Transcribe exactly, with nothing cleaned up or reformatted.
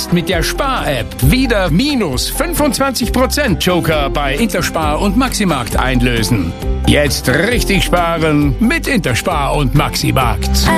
Jetzt mit der Spar-App wieder minus fünfundzwanzig Prozent Joker bei Interspar und Maximarkt einlösen. Jetzt richtig sparen mit Interspar und Maximarkt.